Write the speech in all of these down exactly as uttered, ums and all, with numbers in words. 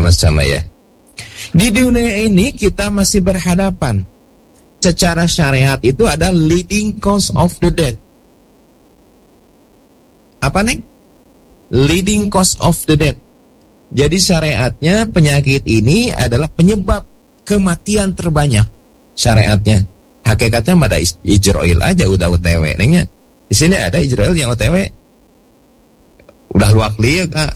sama-sama ya. Di dunia ini kita masih berhadapan. Secara syariat itu ada leading cause of the death. Apa nih? Leading cause of the death. Jadi syariatnya penyakit ini adalah penyebab kematian terbanyak. Syariatnya. Hakikatnya pada Israel aja udah O T W nengnya. Di sini ada Israel yang O T W. Udah luak liat, Kak.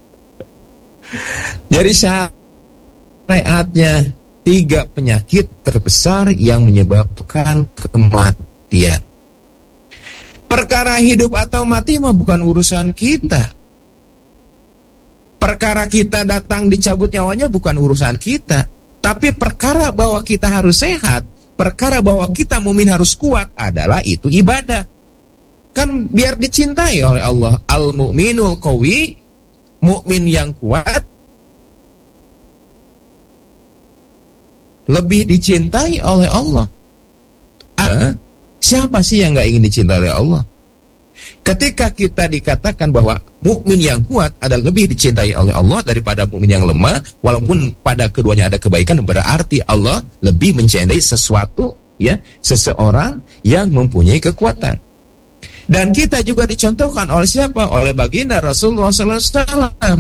Jadi syariatnya tiga penyakit terbesar yang menyebabkan kematian. Perkara hidup atau mati mah bukan urusan kita. Perkara kita datang dicabut nyawanya bukan urusan kita. Tapi perkara bahwa kita harus sehat, perkara bahwa kita mukmin harus kuat adalah itu ibadah. Kan biar dicintai oleh Allah. Al-mu'minul qawi, mukmin yang kuat, lebih dicintai oleh Allah. Ah, siapa sih yang gak ingin dicintai oleh Allah? Ketika kita dikatakan bahwa mukmin yang kuat adalah lebih dicintai oleh Allah daripada mukmin yang lemah, walaupun pada keduanya ada kebaikan, berarti Allah lebih mencintai sesuatu, ya, seseorang yang mempunyai kekuatan. Dan kita juga dicontohkan oleh siapa? Oleh baginda Rasulullah sallallahu alaihi wasallam.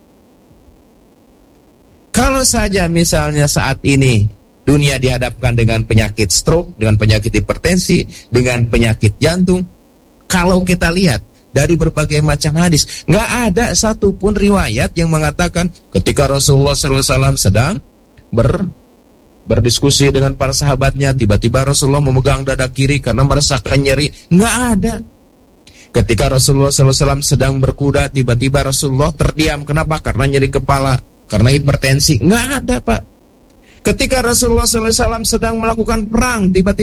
Kalau saja misalnya saat ini dunia dihadapkan dengan penyakit stroke, dengan penyakit hipertensi, dengan penyakit jantung, kalau kita lihat dari berbagai macam hadis, nggak ada satupun riwayat yang mengatakan ketika Rasulullah sallallahu alaihi wasallam sedang ber, berdiskusi dengan para sahabatnya, tiba-tiba Rasulullah memegang dada kiri karena merasakan nyeri. Nggak ada. Ketika Rasulullah sallallahu alaihi wasallam sedang berkuda, tiba-tiba Rasulullah terdiam. Kenapa? Karena nyeri kepala, karena hipertensi. Nggak ada, Pak. Ketika Rasulullah sallallahu alaihi wasallam sedang melakukan perang, tiba-tiba